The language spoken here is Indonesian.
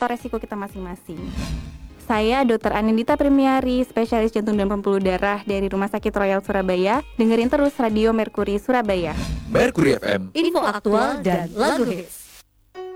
faktor resiko kita masing-masing. Saya Dr. Anindita Primiari, spesialis jantung dan pembuluh darah dari Rumah Sakit Royal Surabaya. Dengerin terus Radio Merkuri Surabaya. Merkuri FM. Info aktual dan lagu hits.